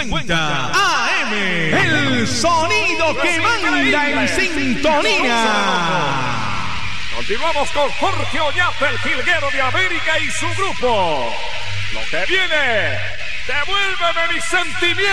1050 AM. El sonido que manda en sintonía. Continuamos con Jorge Oñate, el jilguero de América y su grupo. Lo que viene, devuélveme mis sentimientos.